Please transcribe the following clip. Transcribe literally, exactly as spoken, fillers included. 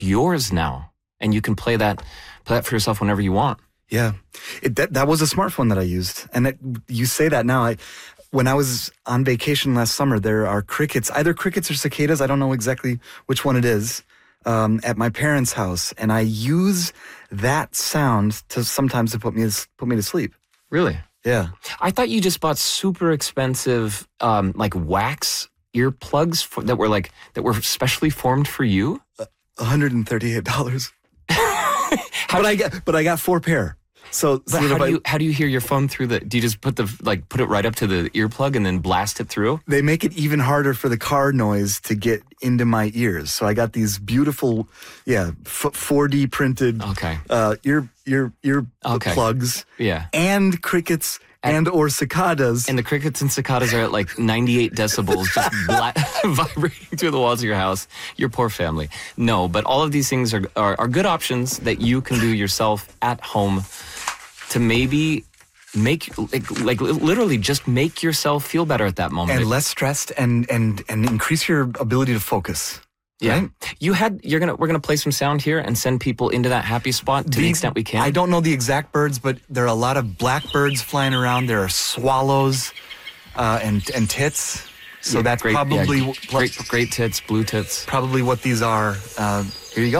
yours now, and you can play that play that for yourself whenever you want. Yeah, it, that that was a smartphone that I used, and it, you say that now. I, when I was on vacation last summer, there are crickets, either crickets or cicadas. I don't know exactly which one it is. Um, at my parents' house, and I use that sound to sometimes to put me to, put me to sleep. Really? Yeah. I thought you just bought super expensive, um, like wax earplugs for, that were like that were specially formed for you. Uh, one hundred and thirty-eight dollars. but I got but I got four pair. So, but so how do I, you how do you hear your phone through the? Do you just put the like put it right up to the earplug and then blast it through? They make it even harder for the car noise to get into my ears. So I got these beautiful, yeah, four D printed okay. uh, ear ear ear okay. plugs. Yeah, and crickets and, and or cicadas. And the crickets and cicadas are at like ninety-eight decibels, just bla- vibrating through the walls of your house. Your poor family. No, but all of these things are are, are good options that you can do yourself at home. To maybe make, like, like literally just make yourself feel better at that moment. And less stressed and, and, and increase your ability to focus. Yeah. Right? You had, you're going to, we're going to play some sound here and send people into that happy spot to the, the extent we can. I don't know the exact birds, but there are a lot of blackbirds flying around. There are swallows uh, and, and tits. So yeah, that's great, probably... Yeah, great, great tits, blue tits. Probably what these are. Uh, here you go.